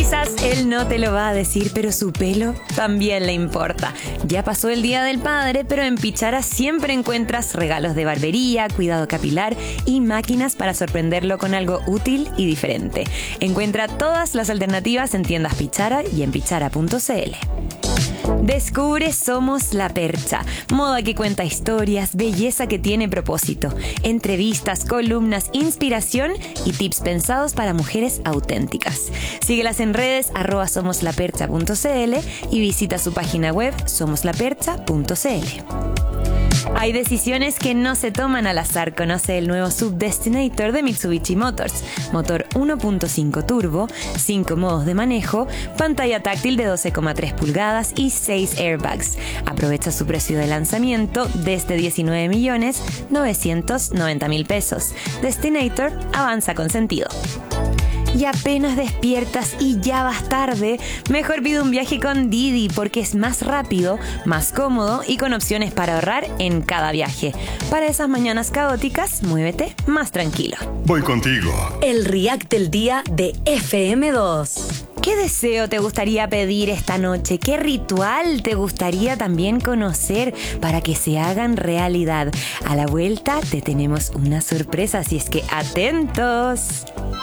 Quizás él no te lo va a decir, pero su pelo también le importa. Ya pasó el Día del Padre, pero en Pichara siempre encuentras regalos de barbería, cuidado capilar y máquinas para sorprenderlo con algo útil y diferente. Encuentra todas las alternativas en tiendas Pichara y en pichara.cl. Descubre Somos la Percha, moda que cuenta historias, belleza que tiene propósito, entrevistas, columnas, inspiración y tips pensados para mujeres auténticas. Síguelas en redes @somoslapercha.cl y visita su página web somoslapercha.cl. Hay decisiones que no se toman al azar. Conoce el nuevo SUV Destinator de Mitsubishi Motors. Motor 1.5 turbo, 5 modos de manejo, pantalla táctil de 12,3 pulgadas y 6 airbags. Aprovecha su precio de lanzamiento desde 19.990.000 pesos. Destinator avanza con sentido. Y apenas despiertas y ya vas tarde, mejor pide un viaje con Didi porque es más rápido, más cómodo y con opciones para ahorrar en cada viaje. Para esas mañanas caóticas, muévete más tranquilo. Voy contigo. El React del día de FM2. ¿Qué deseo te gustaría pedir esta noche? ¿Qué ritual te gustaría también conocer para que se hagan realidad? A la vuelta te tenemos una sorpresa, así es que atentos.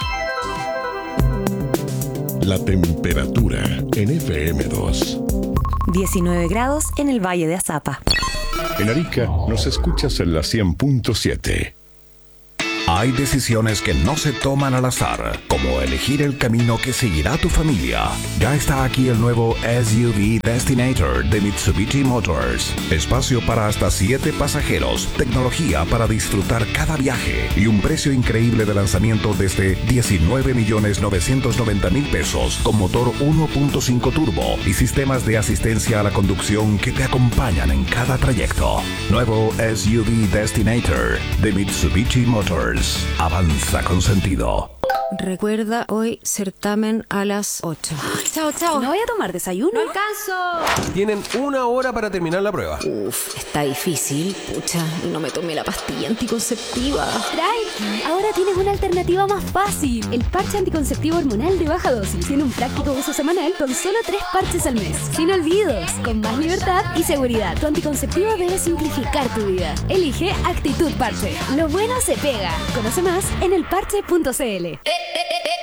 La temperatura en FM2. 19 grados en el Valle de Azapa. En Arica nos escuchas en la 100.7. Hay decisiones que no se toman al azar, como elegir el camino que seguirá tu familia. Ya está aquí el nuevo SUV Destinator de Mitsubishi Motors. Espacio para hasta 7 pasajeros, tecnología para disfrutar cada viaje y un precio increíble de lanzamiento desde 19.990.000 pesos con motor 1.5 turbo y sistemas de asistencia a la conducción que te acompañan en cada trayecto. Nuevo SUV Destinator de Mitsubishi Motors. Avanza con sentido. Recuerda, hoy certamen a las 8. Chao, chao. ¿No voy a tomar desayuno? ¡No alcanzo! Tienen 1 hora para terminar la prueba. Uf, está difícil. Pucha, y no me tomé la pastilla anticonceptiva. Tranqui, ahora tienes una alternativa más fácil. El parche anticonceptivo hormonal de baja dosis. Tiene un práctico uso semanal con solo 3 parches al mes. Sin olvidos, con más libertad y seguridad. Tu anticonceptivo debe simplificar tu vida. Elige Actitud Parche. Lo bueno se pega. Conoce más en elparche.cl.